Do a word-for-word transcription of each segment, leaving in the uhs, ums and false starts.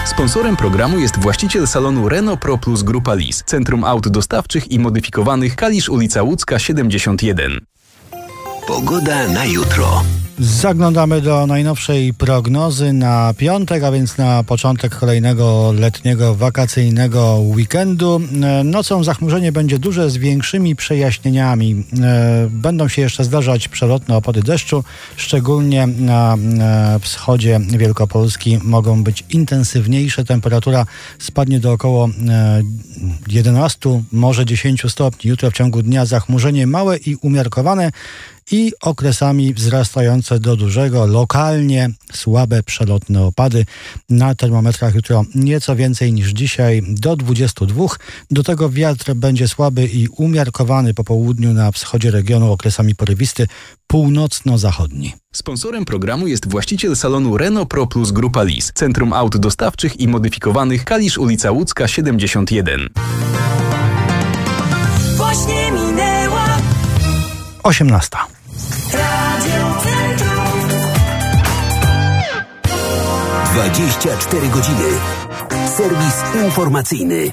Sponsorem programu jest właściciel salonu Renault Pro Plus Grupa Lis, Centrum Aut Dostawczych i Modyfikowanych, Kalisz, ulica Łódzka siedemdziesiąt jeden. Pogoda na jutro. Zaglądamy do najnowszej prognozy na piątek, a więc na początek kolejnego letniego, wakacyjnego weekendu. Nocą zachmurzenie będzie duże z większymi przejaśnieniami. Będą się jeszcze zdarzać przelotne opady deszczu, szczególnie na wschodzie Wielkopolski mogą być intensywniejsze. Temperatura spadnie do około jedenaście, może dziesięć stopni. Jutro w ciągu dnia zachmurzenie małe i umiarkowane i okresami wzrastające do dużego, lokalnie słabe przelotne opady. Na termometrach jutro nieco więcej niż dzisiaj, do dwudziestu dwóch. Do tego wiatr będzie słaby i umiarkowany po południu na wschodzie regionu, okresami porywisty, północno-zachodni. Sponsorem programu jest właściciel salonu Renault Pro Plus Grupa Lis, Centrum Aut Dostawczych i Modyfikowanych, Kalisz, ulica Łódzka siedemdziesiąt jeden. Właśnie minęła osiemnasta. dwadzieścia cztery godziny. Serwis informacyjny.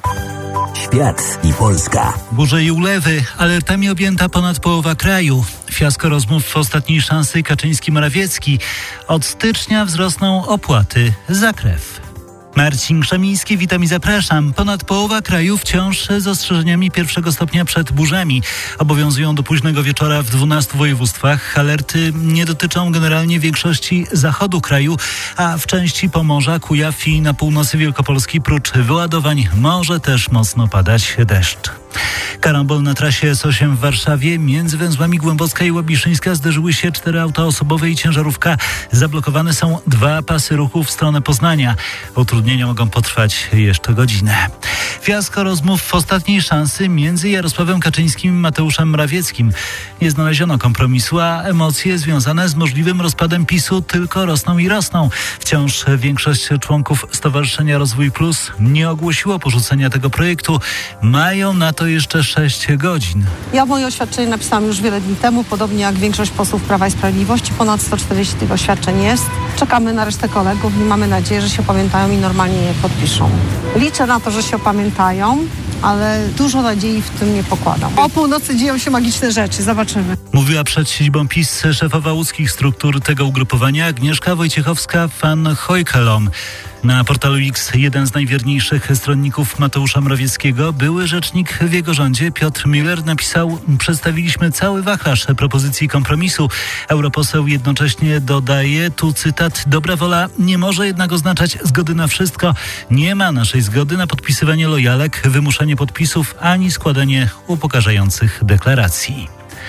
Świat i Polska. Burze i ulewy. Alertami objęta ponad połowa kraju. Fiasko rozmów w ostatniej szansy Kaczyński-Morawiecki. Od stycznia wzrosną opłaty za krew. Marcin Krzemiński, witam i zapraszam. Ponad połowa kraju wciąż z ostrzeżeniami pierwszego stopnia przed burzami. Obowiązują do późnego wieczora w dwunastu województwach. Alerty nie dotyczą generalnie większości zachodu kraju, a w części Pomorza, Kujaw i na północy Wielkopolski prócz wyładowań może też mocno padać deszcz. Karambol na trasie S osiem w Warszawie. Między węzłami Głębocka i Łabiszyńska zderzyły się cztery auta osobowe i ciężarówka. Zablokowane są dwa pasy ruchu w stronę Poznania. Utrudnienia mogą potrwać jeszcze godzinę. Fiasko rozmów w ostatniej szansy między Jarosławem Kaczyńskim i Mateuszem Morawieckim. Nie znaleziono kompromisu, a emocje związane z możliwym rozpadem PiSu tylko rosną i rosną. Wciąż większość członków Stowarzyszenia Rozwój Plus nie ogłosiło porzucenia tego projektu. Mają na to jeszcze sześć godzin. Ja moje oświadczenie napisałam już wiele dni temu, podobnie jak większość posłów Prawa i Sprawiedliwości. Ponad sto czterdzieści tych oświadczeń jest. Czekamy na resztę kolegów i mamy nadzieję, że się opamiętają i normalnie je podpiszą. Liczę na to, że się opamiętają, ale dużo nadziei w tym nie pokładam. O północy dzieją się magiczne rzeczy, zobaczymy. Mówiła przed siedzibą PiS szefowa łódzkich struktur tego ugrupowania Agnieszka Wojciechowska-van Hojkelom. Na portalu X jeden z najwierniejszych stronników Mateusza Morawieckiego, były rzecznik w jego rządzie Piotr Müller napisał: przedstawiliśmy cały wachlarz propozycji kompromisu. Europoseł jednocześnie dodaje, tu cytat: dobra wola nie może jednak oznaczać zgody na wszystko. Nie ma naszej zgody na podpisywanie lojalek, wymuszanie podpisów ani składanie upokarzających deklaracji.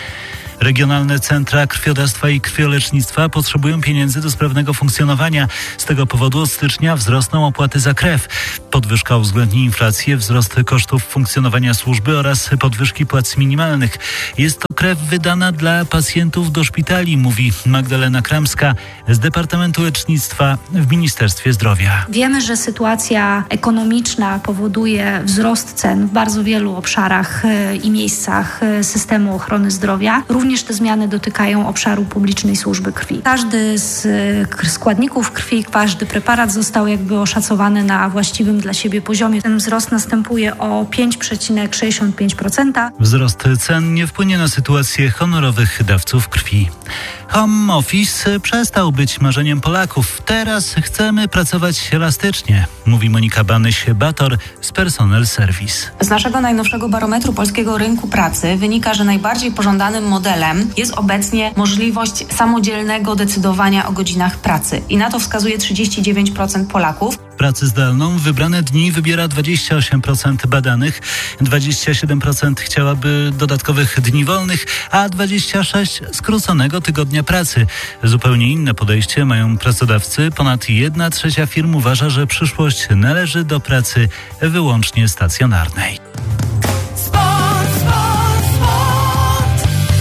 Regionalne centra krwiodawstwa i krwiolecznictwa potrzebują pieniędzy do sprawnego funkcjonowania. Z tego powodu od stycznia wzrosną opłaty za krew. Podwyżka uwzględni inflację, wzrost kosztów funkcjonowania służby oraz podwyżki płac minimalnych. Jest to krew wydana dla pacjentów do szpitali, mówi Magdalena Kramska z Departamentu Lecznictwa w Ministerstwie Zdrowia. Wiemy, że sytuacja ekonomiczna powoduje wzrost cen w bardzo wielu obszarach i miejscach systemu ochrony zdrowia. Również te zmiany dotykają obszaru publicznej służby krwi. Każdy z składników krwi, każdy preparat został jakby oszacowany na właściwym dla siebie poziomie. Ten wzrost następuje o pięć przecinek sześćdziesiąt pięć procent. Wzrost cen nie wpłynie na sytuację honorowych dawców krwi. Home office przestał być marzeniem Polaków. Teraz chcemy pracować elastycznie, mówi Monika Banyś-Bator z Personel Service. Z naszego najnowszego barometru polskiego rynku pracy wynika, że najbardziej pożądanym modelem jest obecnie możliwość samodzielnego decydowania o godzinach pracy. I na to wskazuje trzydzieści dziewięć procent Polaków. Pracę zdalną w wybrane dni wybiera dwadzieścia osiem procent badanych, dwadzieścia siedem procent chciałaby dodatkowych dni wolnych, a dwadzieścia sześć procent skróconego tygodnia pracy. Zupełnie inne podejście mają pracodawcy. Ponad jedna trzecia firm uważa, że przyszłość należy do pracy wyłącznie stacjonarnej.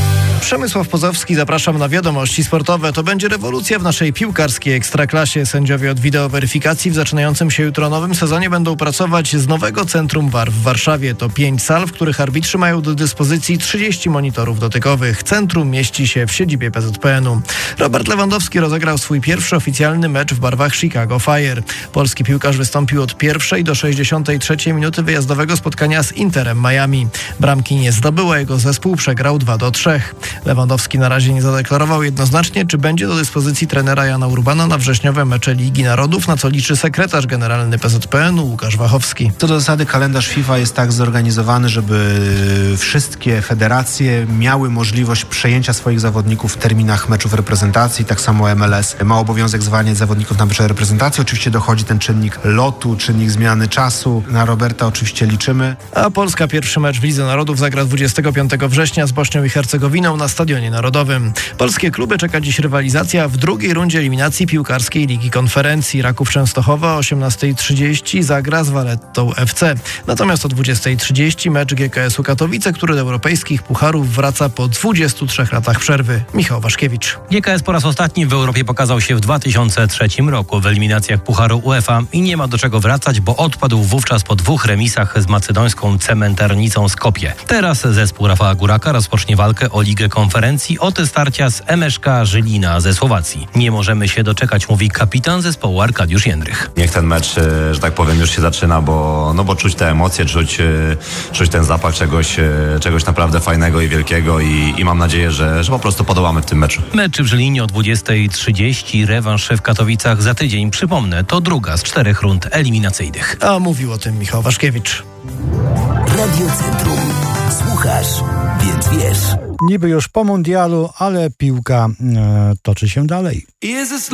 Przemysław Pozowski, zapraszam na wiadomości sportowe. To będzie rewolucja w naszej piłkarskiej ekstraklasie. Sędziowie od wideoweryfikacji w zaczynającym się jutro nowym sezonie będą pracować z nowego Centrum V A R w Warszawie. To pięć sal, w których arbitrzy mają do dyspozycji trzydzieści monitorów dotykowych. Centrum mieści się w siedzibie P Z P N u. Robert Lewandowski rozegrał swój pierwszy oficjalny mecz w barwach Chicago Fire. Polski piłkarz wystąpił od pierwszej do sześćdziesiątej trzeciej minuty wyjazdowego spotkania z Interem Miami. Bramki nie zdobył, a jego zespół przegrał dwa do trzech. Lewandowski na razie nie zadeklarował jednoznacznie, czy będzie do dyspozycji trenera Jana Urbana na wrześniowe mecze Ligi Narodów, na co liczy sekretarz generalny P Z P N u Łukasz Wachowski. Co do zasady kalendarz FIFA jest tak zorganizowany, żeby wszystkie federacje miały możliwość przejęcia swoich zawodników w terminach meczów reprezentacji. Tak samo M L S ma obowiązek zwalniać zawodników na mecze reprezentacji. Oczywiście dochodzi ten czynnik lotu, czynnik zmiany czasu. Na Roberta oczywiście liczymy. A Polska pierwszy mecz w Lidze Narodów zagra dwudziestego piątego września z Bośnią i Hercegowiną na Stadionie Narodowym. Polskie kluby czeka dziś rywalizacja w drugiej rundzie eliminacji piłkarskiej Ligi Konferencji. Raków Częstochowa o osiemnastej trzydzieści zagra z Valettą F C. Natomiast o dwudziestej trzydzieści mecz G K S u Katowice, który do europejskich pucharów wraca po dwudziestu trzech latach przerwy. Michał Waszkiewicz. G K S po raz ostatni w Europie pokazał się w dwa tysiące trzecim roku w eliminacjach Pucharu UEFA i nie ma do czego wracać, bo odpadł wówczas po dwóch remisach z macedońską cementarnicą Skopje. Teraz zespół Rafała Góraka rozpocznie walkę o Ligę Konferencji od starcia z M S K Żylina ze Słowacji. Nie możemy się doczekać, mówi kapitan zespołu Arkadiusz Jędrych. Niech ten mecz, że tak powiem, już się zaczyna, bo, no bo czuć te emocje, czuć, czuć ten zapach czegoś, czegoś naprawdę fajnego i wielkiego i, i mam nadzieję, że, że po prostu podołamy w tym meczu. Mecz w Żylinie o dwudziestej trzydzieści, rewanż w Katowicach za tydzień. Przypomnę, to druga z czterech rund eliminacyjnych. A mówił o tym Michał Waszkiewicz. Radio Centrum. Słuchasz, więc wiesz. Niby już po mundialu, ale piłka e, toczy się dalej.